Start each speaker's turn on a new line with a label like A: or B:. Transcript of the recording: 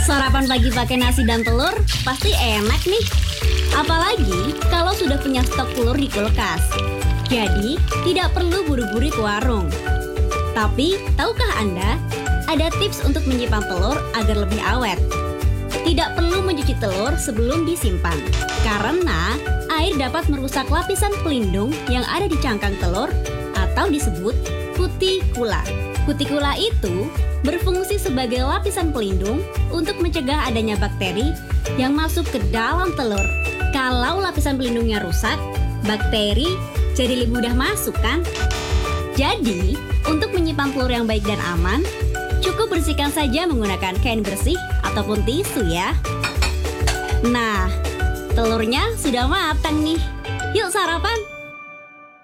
A: Sarapan pagi pakai nasi dan telur pasti enak nih. Apalagi kalau sudah punya stok telur di kulkas. Jadi, tidak perlu buru-buru ke warung. Tapi, tahukah Anda, ada tips untuk menyimpan telur agar lebih awet. Tidak perlu mencuci telur sebelum disimpan, karena air dapat merusak lapisan pelindung yang ada di cangkang telur atau disebut kutikula. Kutikula itu berfungsi sebagai lapisan pelindung untuk mencegah adanya bakteri yang masuk ke dalam telur. Kalau lapisan pelindungnya rusak, bakteri jadi lebih mudah masuk kan? Jadi, untuk menyimpan telur yang baik dan aman, cukup bersihkan saja menggunakan kain bersih ataupun tisu ya. Nah, telurnya sudah matang nih. Yuk sarapan!